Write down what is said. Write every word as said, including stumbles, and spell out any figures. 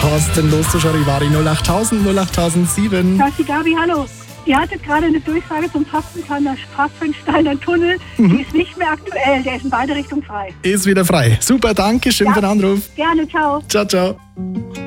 kostenlos zu Charivari null acht null null null acht sieben. Da ist die Gabi, hallo. Ihr hattet gerade eine Durchsage zum Pfaffensteiner Pfaffensteiner Tunnel. Mhm. Die ist nicht mehr aktuell, der ist in beide Richtungen frei. Ist wieder frei. Super, danke schön Ja. für den Anruf. Gerne, ciao. Ciao, ciao.